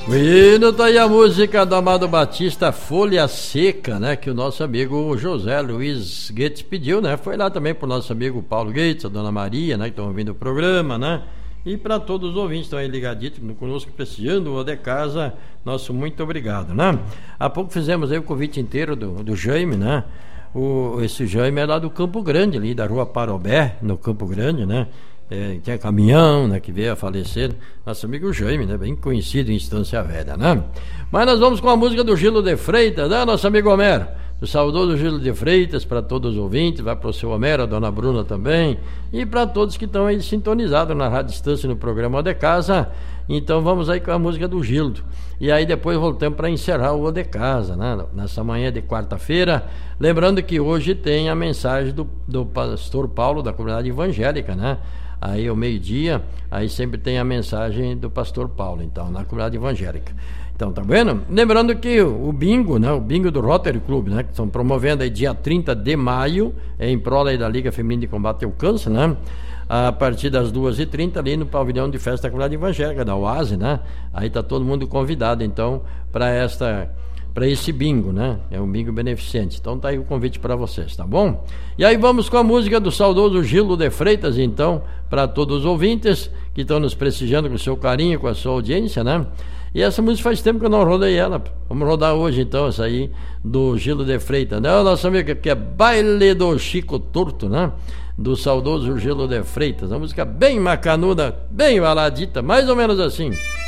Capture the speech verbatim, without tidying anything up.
Bueno, tá aí a música do Amado Batista, Folha Seca, né? Que o nosso amigo José Luiz Gates pediu, né? Foi lá também pro nosso amigo Paulo Gates, a Dona Maria, né? Que estão ouvindo o programa, né? E para todos os ouvintes que estão aí ligaditos conosco, prestigiando o de casa, nosso muito obrigado, né? Há pouco fizemos aí o convite inteiro do, do Jaime, né? O, esse Jaime é lá do Campo Grande, ali da rua Parobé, no Campo Grande, né? É, tinha caminhão, né, que veio a falecer, nosso amigo Jaime, né, bem conhecido em Estância Velha, né? Mas nós vamos com a música do Gilo de Freitas, né, nosso amigo Homero, do saudoso Gilo de Freitas, para todos os ouvintes, vai para o seu Homero, a dona Bruna também, e para todos que estão aí sintonizados na Rádio Distância no programa O de Casa. Então vamos aí com a música do Gildo, e aí depois voltamos para encerrar o O de Casa, né, nessa manhã de quarta-feira, lembrando que hoje tem a mensagem do, do pastor Paulo, da comunidade evangélica, né? Aí ao meio-dia, aí sempre tem a mensagem do pastor Paulo, então, na comunidade evangélica. Então, tá vendo? Lembrando que o bingo, né? O bingo do Rotary Club, né? Que estão promovendo aí dia trinta de maio, em prol aí da Liga Feminina de Combate ao Câncer, né? A partir das duas e trinta ali no pavilhão de festa da comunidade evangélica, da Oase, né? Aí tá todo mundo convidado, então, para esta... para esse bingo, né? É um bingo beneficente. Então tá aí o convite para vocês, tá bom? E aí vamos com a música do saudoso Gilo de Freitas, então, para todos os ouvintes que estão nos prestigiando com o seu carinho, com a sua audiência, né? E essa música faz tempo que eu não rodei ela. Vamos rodar hoje, então, essa aí do Gilo de Freitas, né? O nosso amigo que é Baile do Chico Torto, né? Do saudoso Gilo de Freitas. Uma música bem macanuda, bem baladita, mais ou menos assim.